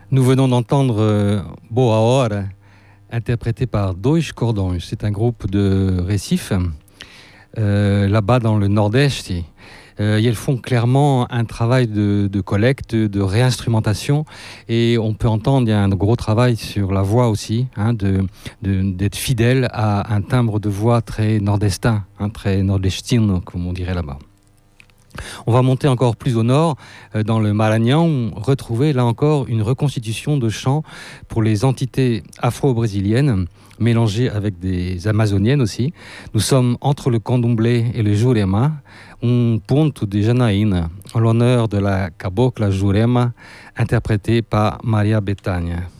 Nous venons d'entendre Boa Hora, interprété par Dois Cordões. C'est un groupe de Recife, là-bas dans le Nord-Est. Ils font clairement un travail de collecte, de réinstrumentation, et on peut entendre, il y a un gros travail sur la voix aussi, d'être fidèle à un timbre de voix très nordestin, très nordestino, comme on dirait là-bas. On va monter encore plus au nord, dans le Maranhão, retrouver là encore une reconstitution de chants pour les entités afro-brésiliennes, mélangées avec des amazoniennes aussi. Nous sommes entre le candomblé et le jurema, un ponto de Janaína, en l'honneur de la cabocla Jurema, interprétée par Maria Bethânia.